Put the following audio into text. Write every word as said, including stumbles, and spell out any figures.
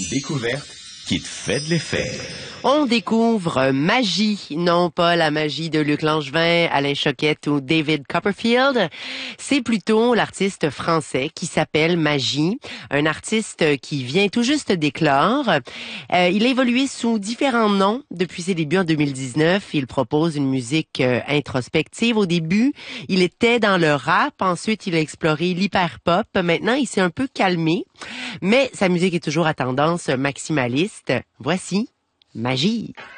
Une découverte qui te fait de l'effet. On découvre Magie, non pas la magie de Luc Langevin, Alain Choquette ou David Copperfield. C'est plutôt l'artiste français qui s'appelle Magie, un artiste qui vient tout juste d'éclore. Euh, il a évolué sous différents noms depuis ses débuts en deux mille dix-neuf. Il propose une musique euh, introspective. Au début, il était dans le rap. Ensuite, il a exploré l'hyperpop. Maintenant, il s'est un peu calmé. Mais sa musique est toujours à tendance maximaliste. Voici Magie.